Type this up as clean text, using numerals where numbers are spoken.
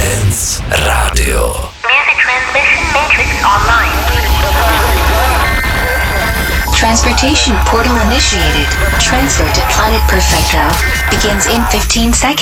Dance Radio. Music transmission matrix online. Transportation portal initiated. Transfer to Planet Perfecto begins in 15 seconds.